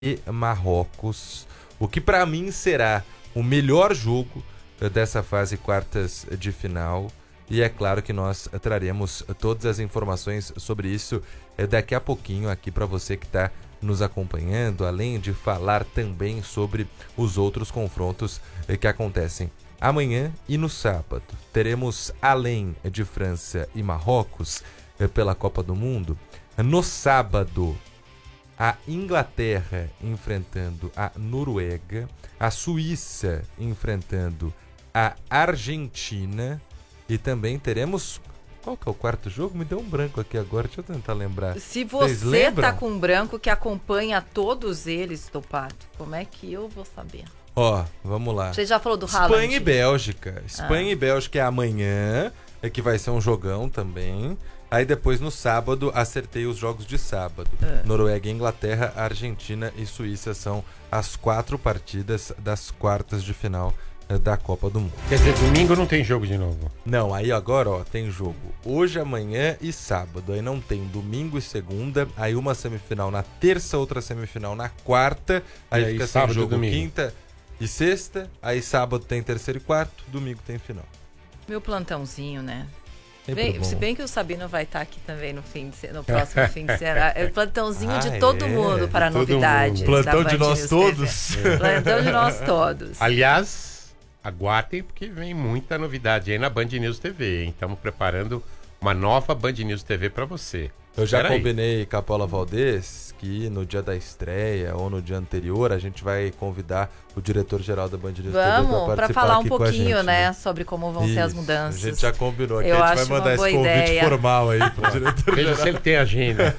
e Marrocos, o que para mim será o melhor jogo dessa fase quartas de final. E é claro que nós traremos todas as informações sobre isso daqui a pouquinho aqui para você que está nos acompanhando, além de falar também sobre os outros confrontos que acontecem amanhã e no sábado. Teremos, além de França e Marrocos pela Copa do Mundo, no sábado a Inglaterra enfrentando a Noruega, a Suíça enfrentando a Argentina. E também teremos... Qual que é o quarto jogo? Me deu um branco aqui agora, deixa eu tentar lembrar. Se você tá com um branco que acompanha todos eles, Topato, como é que eu vou saber? Ó, vamos lá. Você já falou do Haaland? Espanha e Bélgica. Espanha e Bélgica é amanhã, que vai ser um jogão também. Aí depois no sábado, acertei os jogos de sábado. Noruega e Inglaterra, Argentina e Suíça são as 4 partidas das quartas de final da Copa do Mundo. Quer dizer, domingo não tem jogo de novo? Não, aí agora, ó, tem jogo hoje, amanhã e sábado. Aí não tem domingo e segunda, aí uma semifinal na terça, outra semifinal na quarta. Aí fica sem jogo quinta e sexta. Aí sábado tem terceiro e quarto, domingo tem final. Meu plantãozinho, né? Se bem que o Sabino vai estar aqui também no próximo fim de semana. É o plantãozinho de todo mundo para novidades. Plantão de nós todos. Plantão de nós todos. Aliás, aguardem, porque vem muita novidade aí na Band News TV, hein? Estamos preparando uma nova Band News TV para você. Eu já combinei com a Paula Valdez que no dia da estreia ou no dia anterior a gente vai convidar o diretor-geral da Band News TV para participar para falar um pouquinho, gente, né, sobre como vão ser as mudanças. A gente já combinou aqui, a gente vai mandar esse convite formal aí pro diretor-geral. Veja se ele tem agenda.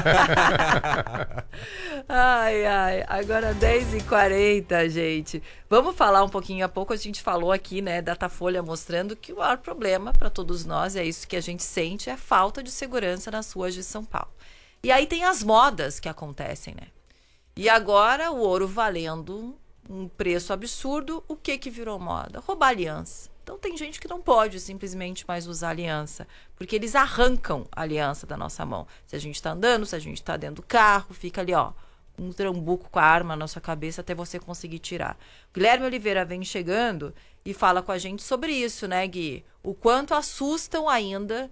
Ai, agora 10h40, gente. Vamos falar um pouquinho, há pouco a gente falou aqui, né, Datafolha mostrando que o maior problema para todos nós, é isso que a gente sente, é a falta de segurança nas ruas de São Paulo. E aí tem as modas que acontecem, né? E agora o ouro valendo um preço absurdo, o que virou moda? Roubar aliança. Então tem gente que não pode simplesmente mais usar aliança, porque eles arrancam a aliança da nossa mão. Se a gente tá andando, se a gente tá dentro do carro, fica ali, ó, um trambuco com a arma na nossa cabeça até você conseguir tirar. Guilherme Oliveira vem chegando e fala com a gente sobre isso, né, Gui? O quanto assustam ainda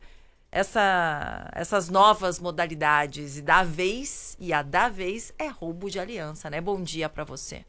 essas novas modalidades. E a da vez é roubo de aliança, né? Bom dia para você.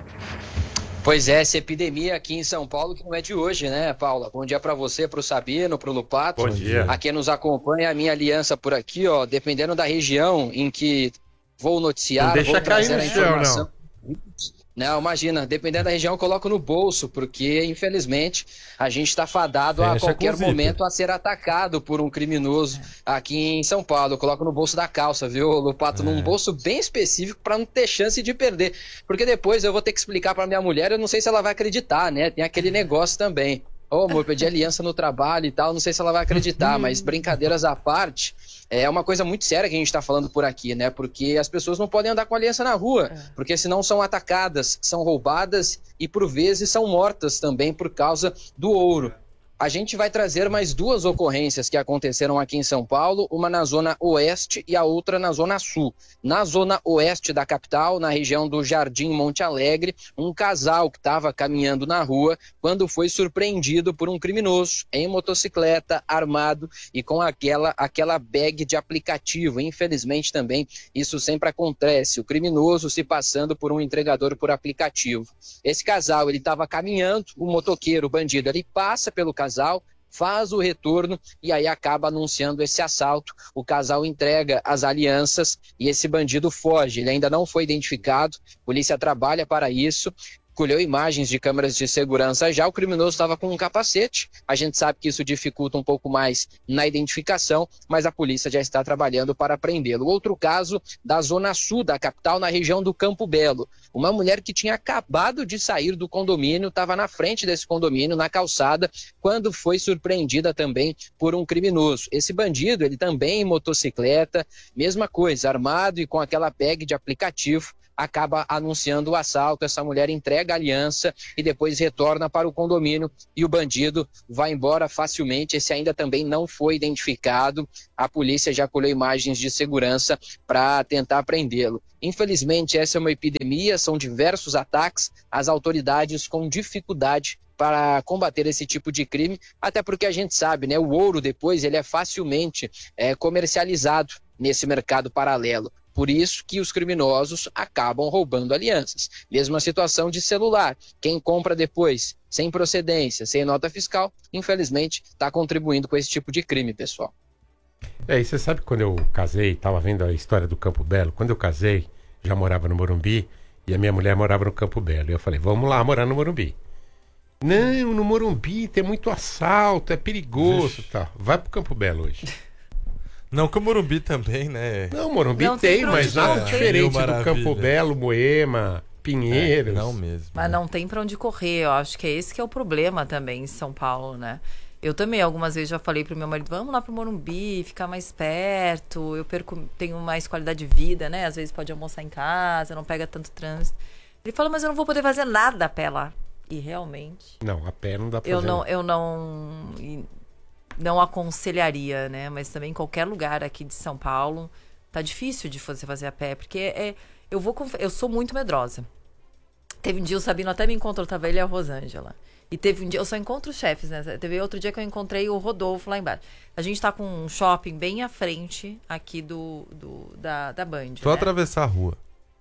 Pois é, essa epidemia aqui em São Paulo que não é de hoje, né, Paula? Bom dia para você, para o Sabino, para o Lupato. Bom dia. A quem nos acompanha, a minha aliança por aqui, ó, dependendo da região em que vou noticiar, vou trazer a informação. Não, imagina, dependendo da região eu coloco no bolso, porque infelizmente a gente está fadado a qualquer momento a ser atacado por um criminoso aqui em São Paulo. Eu coloco no bolso da calça, viu, Lupato? Num bolso bem específico para não ter chance de perder. Porque depois eu vou ter que explicar para minha mulher, eu não sei se ela vai acreditar, né? Tem aquele negócio também. Ô, amor, perdi aliança no trabalho e tal, não sei se ela vai acreditar, mas brincadeiras à parte, é uma coisa muito séria que a gente tá falando por aqui, né? Porque as pessoas não podem andar com aliança na rua, porque senão são atacadas, são roubadas e por vezes são mortas também por causa do ouro. A gente vai trazer mais 2 ocorrências que aconteceram aqui em São Paulo, uma na zona oeste e a outra na zona sul. Na zona oeste da capital, na região do Jardim Monte Alegre, um casal que estava caminhando na rua quando foi surpreendido por um criminoso em motocicleta, armado e com aquela bag de aplicativo. Infelizmente também isso sempre acontece, o criminoso se passando por um entregador por aplicativo. Esse casal, ele estava caminhando, o motoqueiro, o bandido, ele passa pelo casal, faz o retorno e aí acaba anunciando esse assalto. O casal entrega as alianças e esse bandido foge. Ele ainda não foi identificado, a polícia trabalha para isso. Colheu imagens de câmeras de segurança já, o criminoso estava com um capacete, a gente sabe que isso dificulta um pouco mais na identificação, mas a polícia já está trabalhando para prendê-lo. Outro caso da zona sul da capital, na região do Campo Belo, uma mulher que tinha acabado de sair do condomínio, estava na frente desse condomínio, na calçada, quando foi surpreendida também por um criminoso. Esse bandido, ele também em motocicleta, mesma coisa, armado e com aquela bag de aplicativo, acaba anunciando o assalto, essa mulher entrega a aliança e depois retorna para o condomínio e o bandido vai embora facilmente. Esse ainda também não foi identificado, a polícia já colheu imagens de segurança para tentar prendê-lo. Infelizmente, essa é uma epidemia, são diversos ataques, as autoridades com dificuldade para combater esse tipo de crime, até porque a gente sabe, né, o ouro depois ele é facilmente comercializado nesse mercado paralelo. Por isso que os criminosos acabam roubando alianças. Mesma situação de celular. Quem compra depois, sem procedência, sem nota fiscal, infelizmente está contribuindo com esse tipo de crime, pessoal. E você sabe que quando eu casei, estava vendo a história do Campo Belo, quando eu casei, já morava no Morumbi, e a minha mulher morava no Campo Belo. E eu falei, vamos lá morar no Morumbi. Não, no Morumbi tem muito assalto, é perigoso. Tá. Vai pro Campo Belo hoje. Não, que o Morumbi também, né? Não, o Morumbi tem, mas nada diferente do Campo Belo, Moema, Pinheiros. Não mesmo. Mas não tem pra onde correr, eu acho que é esse que é o problema também em São Paulo, né? Eu também, algumas vezes, já falei pro meu marido, vamos lá pro Morumbi, ficar mais perto, tenho mais qualidade de vida, né? Às vezes pode almoçar em casa, não pega tanto trânsito. Ele fala, mas eu não vou poder fazer nada a pé lá. E realmente... Não, a pé não dá pra fazer. Eu não aconselharia, né? Mas também em qualquer lugar aqui de São Paulo, tá difícil de você fazer a pé, porque eu sou muito medrosa. Teve um dia, o Sabino até me encontrou, tava ele e a Rosângela. E teve um dia, eu só encontro os chefes, né? Teve outro dia que eu encontrei o Rodolfo lá embaixo. A gente tá com um shopping bem à frente aqui da Band. Só né? atravessar a rua.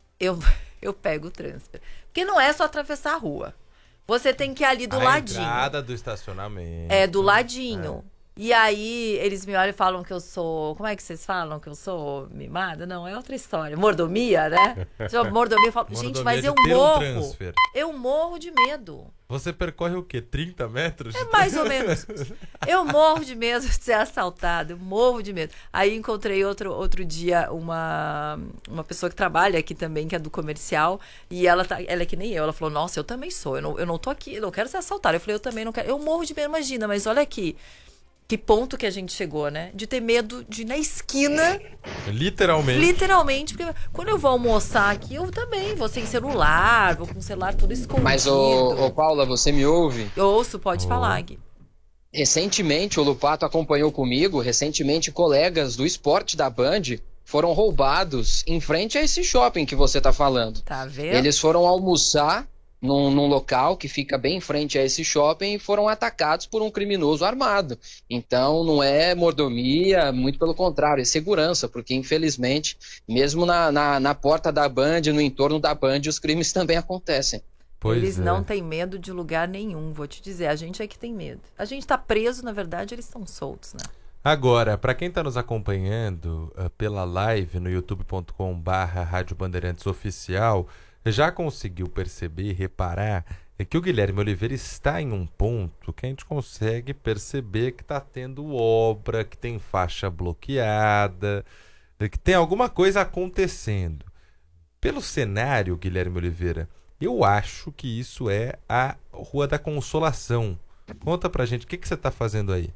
Eu pego o trânsito. Porque não é só atravessar a rua. Você tem que ir ali do ladinho. A entrada do estacionamento. É, do ladinho. E aí, eles me olham e falam que eu sou... Como é que vocês falam que eu sou mimada? Não, é outra história. Mordomia, né? Mordomia, eu falo, gente, mas eu morro. Eu morro de medo. Você percorre o quê? 30 metros? É mais ou menos. Eu morro de medo de ser assaltado. Eu morro de medo. Aí encontrei outro dia uma pessoa que trabalha aqui também, que é do comercial. E ela é que nem eu. Ela falou, nossa, eu também sou. Eu não tô aqui, eu não quero ser assaltada. Eu falei, eu também não quero. Eu morro de medo, imagina. Mas olha aqui. Que ponto que a gente chegou, né? De ter medo de ir na esquina. Literalmente. Literalmente. Porque quando eu vou almoçar aqui, eu também vou sem celular, vou com o celular tudo escondido. Mas, ô Paula, você me ouve? Eu ouço, pode falar, Gui. Recentemente, o Lupato acompanhou comigo, colegas do esporte da Band foram roubados em frente a esse shopping que você tá falando. Tá vendo? Eles foram almoçar num local que fica bem em frente a esse shopping e foram atacados por um criminoso armado. Então não é mordomia, muito pelo contrário, é segurança, porque infelizmente, mesmo na porta da Band, no entorno da Band, os crimes também acontecem. Eles não têm medo de lugar nenhum, vou te dizer, a gente é que tem medo. A gente tá preso, na verdade, eles estão soltos, né? Agora, para quem está nos acompanhando pela live no youtube.com/Rádio Bandeirantes Oficial, já conseguiu perceber e reparar que o Guilherme Oliveira está em um ponto que a gente consegue perceber que está tendo obra, que tem faixa bloqueada, que tem alguma coisa acontecendo. Pelo cenário, Guilherme Oliveira, eu acho que isso é a Rua da Consolação. Conta pra gente, o que você está fazendo aí?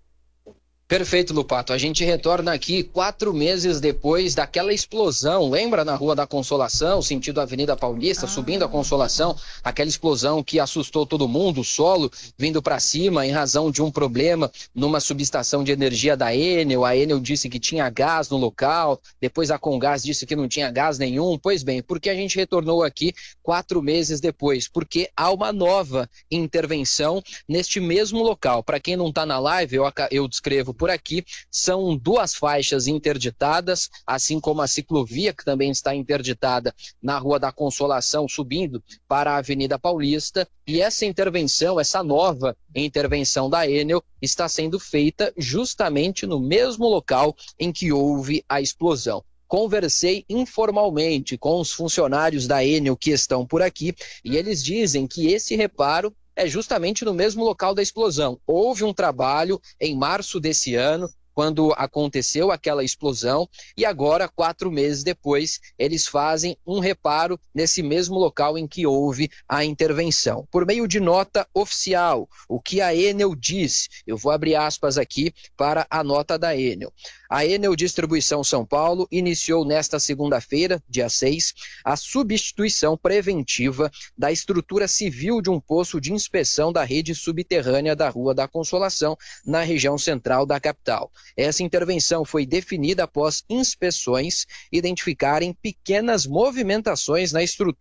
Perfeito, Lupato. A gente retorna aqui 4 meses depois daquela explosão. Lembra na Rua da Consolação, sentido Avenida Paulista, subindo a Consolação? Aquela explosão que assustou todo mundo, o solo vindo para cima em razão de um problema numa subestação de energia da Enel. A Enel disse que tinha gás no local, depois a Comgás disse que não tinha gás nenhum. Pois bem, por que a gente retornou aqui 4 meses depois? Porque há uma nova intervenção neste mesmo local. Para quem não está na live, eu descrevo por aqui, são 2 faixas interditadas, assim como a ciclovia que também está interditada na Rua da Consolação, subindo para a Avenida Paulista, e essa intervenção, essa nova intervenção da Enel, está sendo feita justamente no mesmo local em que houve a explosão. Conversei informalmente com os funcionários da Enel que estão por aqui, e eles dizem que esse reparo é justamente no mesmo local da explosão. Houve um trabalho em março desse ano, quando aconteceu aquela explosão, e agora, 4 meses depois, eles fazem um reparo nesse mesmo local em que houve a intervenção. Por meio de nota oficial, o que a Enel diz, eu vou abrir aspas aqui para a nota da Enel. A Enel Distribuição São Paulo iniciou nesta segunda-feira, dia 6, a substituição preventiva da estrutura civil de um poço de inspeção da rede subterrânea da Rua da Consolação, na região central da capital. Essa intervenção foi definida após inspeções identificarem pequenas movimentações na estrutura